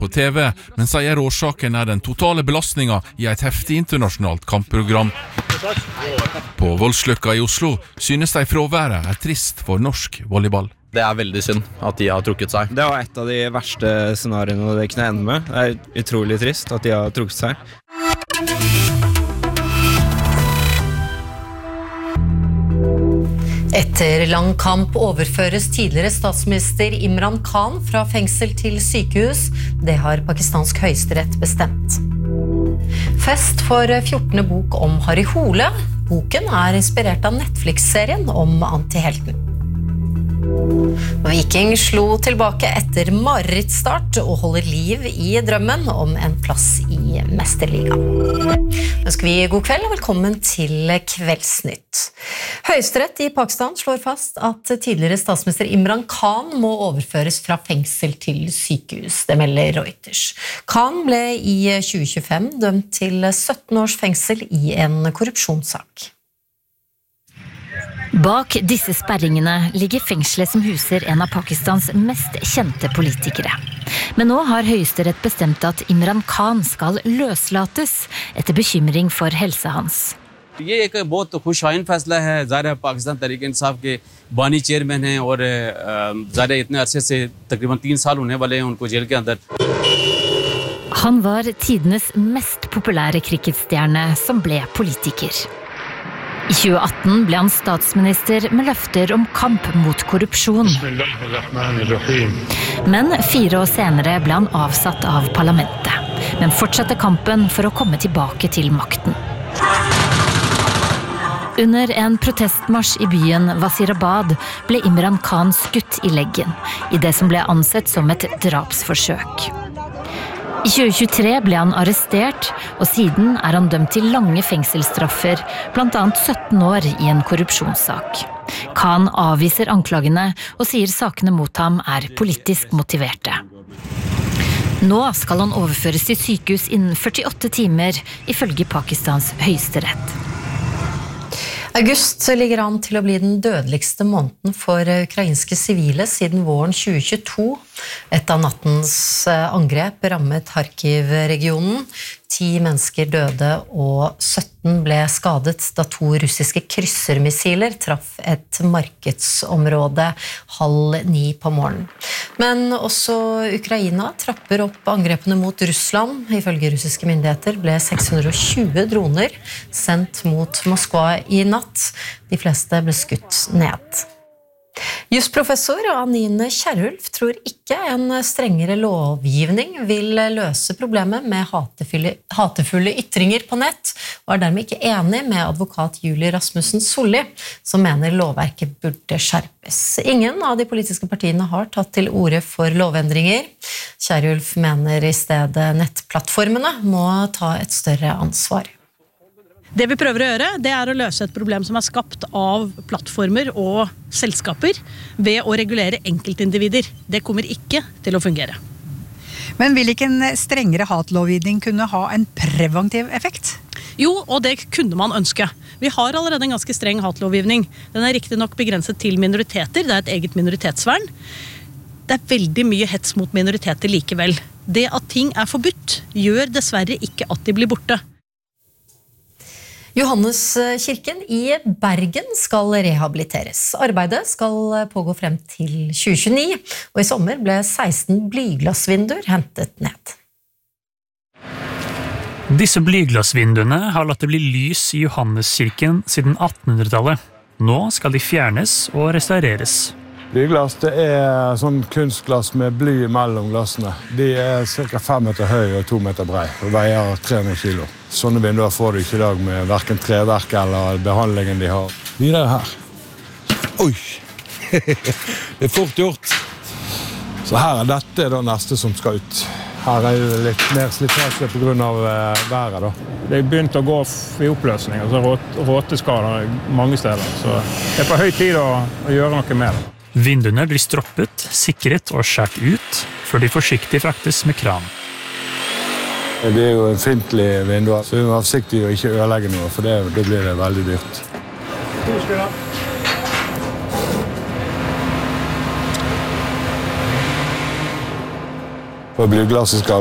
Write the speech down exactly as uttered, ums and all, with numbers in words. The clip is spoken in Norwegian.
på T V, men sier årsaken er den totale belastningen i et heftig internasjonalt kampprogram. På Voldsløkka i Oslo synes de fråværet er trist for norsk volleyball. Det er veldig synd at de har trukket seg. Det var et av de verste scenariene det kunne ende med. Det er utrolig trist at de har trukket seg. Etter lang kamp overføres tidligere statsminister Imran Khan fra fengsel til sykehus. Det har pakistansk høyesterett bestemt. Fest for fjortende bok om Harry Hole. Boken er inspirert av Netflix-serien om antihelten. Viking slo tilbake etter marerittstart og holder liv i drømmen om en plass i Mesterligaen. Ønsker vi god kveld og velkommen til Kveldsnytt. Høyesterett i Pakistan slår fast at tidligere statsminister Imran Khan må overføres fra fengsel til sykehus. Det melder Reuters. Khan ble i tjue tjuefem dømt til sytten års fengsel i en korrupsjonssak. Bak disse sperringene ligger fengselet som huser en av Pakistans mest kjente politikere. Men nå har Høyesterett bestemt at Imran Khan skal løslates etter bekymring for helsa hans. ये एक बहुत खुशहाइन फैसला है ज़ाहिर है पाकिस्तान तहरीक इंसाफ के बानी चेयरमैन हैं और ज़ाहिर इतने अरसे से तकरीबन तीन साल होने वाले हैं उनको जेल के अंदर. Han var tidenes mest populære cricketstjerne som ble politiker. I tjue atten ble han statsminister med løfter om kamp mot korrupsjon. Men fire år senere ble han avsatt av parlamentet, men fortsatte kampen for å komme tilbake til makten. Under en protestmarsj i byen Wazirabad ble Imran Khan skutt i leggen, i det som ble ansett som et drapsforsøk. I tjue tjuetre ble han arrestert, og siden er han dømt til lange fengselsstraffer, blant annet sytten år i en korrupsjonssak. Khan avviser anklagene og sier sakene mot ham er politisk motiverte. Nå skal han overføres til sykehus innen førtiåtte timer, ifølge Pakistans høyesterett. August ligger an til å bli den dødeligste måneden for ukrainske sivile siden våren tjue tjueto. Et av nattens angrep rammet Kharkiv-regionen. Ti mennesker døde og sytten ble skadet da to russiske kryssermissiler traff et markedsområde halv ni på morgenen. Men også Ukraina trapper opp angrepene mot Russland. Ifølge russiske myndigheter ble seks hundre og tjue droner sendt mot Moskva i natt. De fleste ble skutt ned. Jusprofessor Anine Kjerulf tror ikke en strengere lovgivning vil løse problemet med hatefulle, hatefulle ytringer på nett, og er dermed ikke enig med advokat Julie Rasmussen Solli, som mener lovverket burde skjerpes. Ingen av de politiske partiene har tatt til orde for lovendringer. Kjerulf mener i stedet nettplattformene må ta et større ansvar. Det vi prøver å gjøre, det er å løse et problem som er skapt av plattformer og selskaper ved å regulere enkeltindivider. Det kommer ikke til å fungere. Men vil ikke en strengere hatlovgivning kunne ha en preventiv effekt? Jo, og det kunne man ønske. Vi har allerede en ganske streng hatlovgivning. Den er riktig nok begrenset til minoriteter, det er et eget minoritetsvern. Det er veldig mye hets mot minoriteter likevel. Det at ting er forbudt, gjør dessverre ikke at de blir borte. Johanneskirken i Bergen skal rehabiliteres. Arbeidet skal pågå frem til tjue tjueni, og i sommer ble seksten blyglassvinduer hentet ned. Disse blyglassvinduene har latt det bli lys i Johanneskirken siden attenhundretallet. Nå skal de fjernes og restaureres. Blyglass det er sånn kunstglass med bly mellom glassene. De er cirka fem meter høy og to meter brei og veier tre hundre kilo. Sånne vinduer får du ikke i dag med hverken treverk eller behandlingen de har. Videre her. Oi! Det er fort gjort. Så her er dette da neste som skal ut. Her er det litt mer slitasje på grunn av været da. Det er begynt å gå i oppløsning, altså råteskader mange steder. Så det er på høy tid å, å gjøre noe med det. Vinduene blir stroppet, sikret og skjært ut, før de forsiktig fraktes med kran. Det er jo en fintlig vindu, så vi må være forsiktige å ikke ødelegge noe, for det, det blir det veldig dyrt. Og blygglasset skal